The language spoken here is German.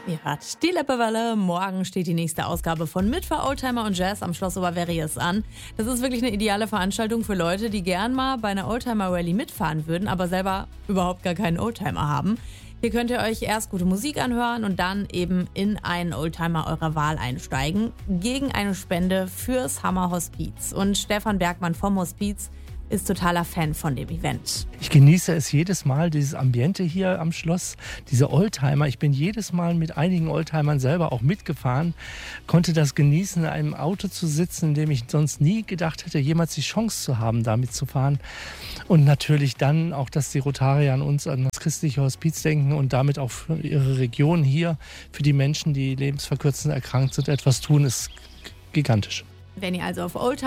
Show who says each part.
Speaker 1: Ihr hört die Lippewelle. Morgen steht die nächste Ausgabe von Mit für Oldtimer und Jazz am Schloss Oberverries an. Das ist wirklich eine ideale Veranstaltung für Leute, die gern mal bei einer Oldtimer-Rallye mitfahren würden, aber selber überhaupt gar keinen Oldtimer haben. Hier könnt ihr euch erst gute Musik anhören und dann eben in einen Oldtimer eurer Wahl einsteigen, gegen eine Spende fürs Hammer Hospiz. Und Stefan Bergmann vom Hospiz ist totaler Fan von dem Event.
Speaker 2: Ich genieße es jedes Mal, dieses Ambiente hier am Schloss, diese Oldtimer. Ich bin jedes Mal mit einigen Oldtimern selber auch mitgefahren, konnte das genießen, in einem Auto zu sitzen, in dem ich sonst nie gedacht hätte, jemals die Chance zu haben, damit zu fahren. Und natürlich dann auch, dass die Rotarier an uns, an das christliche Hospiz denken und damit auch für ihre Region hier, für die Menschen, die lebensverkürzend erkrankt sind, etwas tun, ist gigantisch.
Speaker 1: Wenn ihr also auf Oldtimer